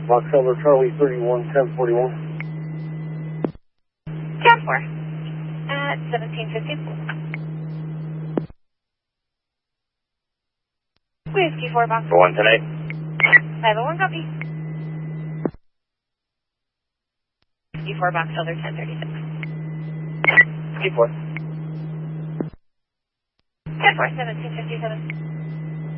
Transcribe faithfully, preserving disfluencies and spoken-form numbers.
Box Elder Charlie thirty-one ten forty-one. ten four at seventeen fifty. Whiskey four box. one ten eight. five oh one copy. Whiskey four box Elder ten thirty-six. Whiskey four. ten four seventeen fifty-seven.